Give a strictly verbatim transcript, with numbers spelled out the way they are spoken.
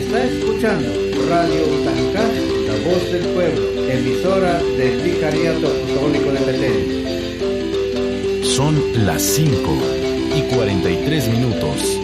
Está escuchando Radio Utancá, la voz del pueblo, emisora del Vicariato Católico de Petén. Son las cinco y cuarenta y tres minutos.